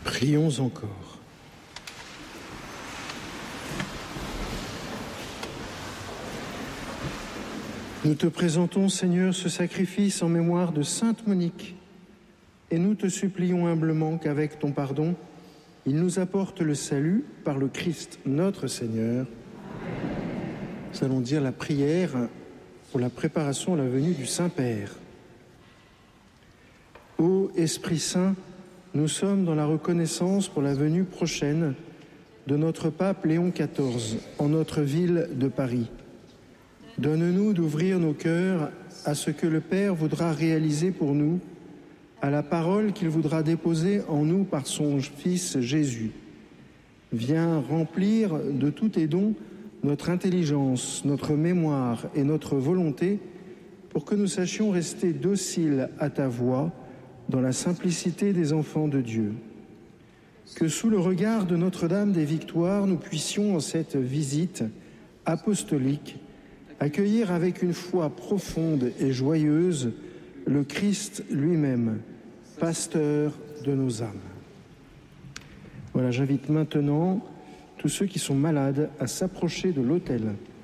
Prions encore. Nous te présentons, Seigneur, ce sacrifice en mémoire de Sainte Monique, et nous te supplions humblement qu'avec ton pardon, il nous apporte le salut par le Christ notre Seigneur. Nous allons dire la prière pour la préparation à la venue du Saint-Père. Ô Esprit Saint, nous sommes dans la reconnaissance pour la venue prochaine de notre pape Léon XIV en notre ville de Paris. Donne-nous d'ouvrir nos cœurs à ce que le Père voudra réaliser pour nous, à la parole qu'il voudra déposer en nous par son Fils Jésus. Viens remplir de tous tes dons notre intelligence, notre mémoire et notre volonté pour que nous sachions rester dociles à ta voix dans la simplicité des enfants de Dieu. Que sous le regard de Notre-Dame des Victoires, nous puissions en cette visite apostolique accueillir avec une foi profonde et joyeuse le Christ lui-même, pasteur de nos âmes. Voilà, j'invite maintenant tous ceux qui sont malades à s'approcher de l'autel.